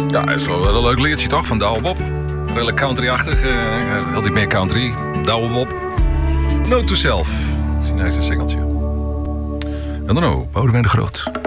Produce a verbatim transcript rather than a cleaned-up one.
Ja, dat is wel een leuk liedje toch, van Douwe Bob. Redelijk country-achtig. Uh, heel iets meer country. Douwe Bob. Note to Self. Dat is een eerste singeltje. En dan ook, Boudewijn de Groot.